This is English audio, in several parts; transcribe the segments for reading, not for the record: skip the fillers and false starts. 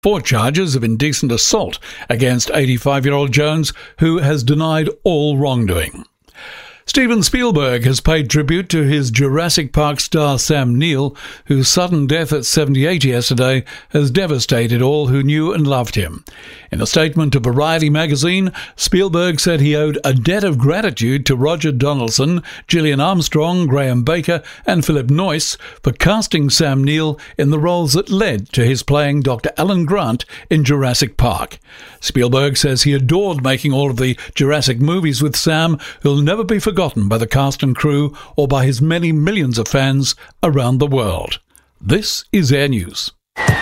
4 charges of indecent assault against 85-year-old Jones, who has denied all wrongdoing. Steven Spielberg has paid tribute to his Jurassic Park star Sam Neill, whose sudden death at 78 yesterday has devastated all who knew and loved him. In a statement to Variety magazine, Spielberg said he owed a debt of gratitude to Roger Donaldson, Gillian Armstrong, Graham Baker and Philip Noyce for casting Sam Neill in the roles that led to his playing Dr. Alan Grant in Jurassic Park. Spielberg says he adored making all of the Jurassic movies with Sam, who'll never be forgotten by the cast and crew or by his many millions of fans around the world. This is Air News.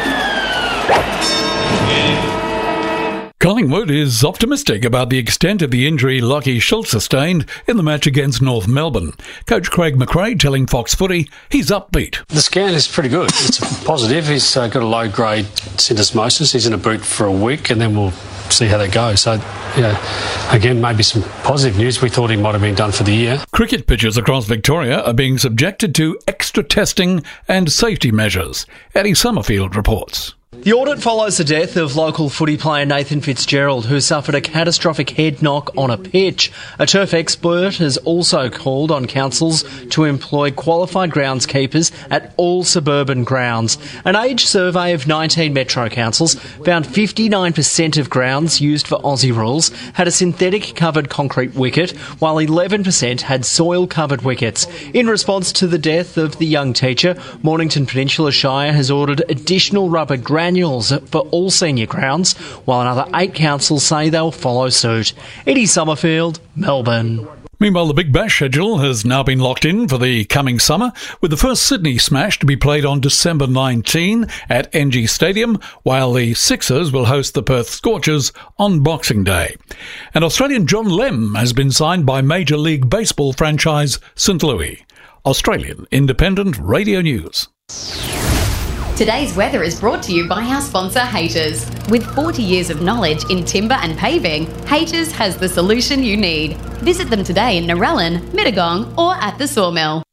Collingwood is optimistic about the extent of the injury Lachie Schultz sustained in the match against North Melbourne. Coach Craig McRae telling Fox Footy he's upbeat. The scan is pretty good. It's a positive. He's got a low-grade syndesmosis. He's in a boot for a week, and then we'll see how that goes. So, again, maybe some positive news. We thought he might have been done for the year. Cricket pitches across Victoria are being subjected to extra testing and safety measures. Eddie Summerfield reports. The audit follows the death of local footy player Nathan Fitzgerald, who suffered a catastrophic head knock on a pitch. A turf expert has also called on councils to employ qualified groundskeepers at all suburban grounds. An age survey of 19 metro councils found 59% of grounds used for Aussie rules had a synthetic covered concrete wicket, while 11% had soil covered wickets. In response to the death of the young teacher, Mornington Peninsula Shire has ordered additional rubber granules for all senior grounds, while another 8 councils say they'll follow suit. Eddie Summerfield, Melbourne. Meanwhile, the Big Bash schedule has now been locked in for the coming summer, with the first Sydney Smash to be played on December 19 at NG Stadium, while the Sixers will host the Perth Scorchers on Boxing Day. And Australian John Lem has been signed by Major League Baseball franchise St. Louis. Australian Independent Radio News. Today's weather is brought to you by our sponsor, Haters. With 40 years of knowledge in timber and paving, Haters has the solution you need. Visit them today in Narellan, Mittagong or at the Sawmill.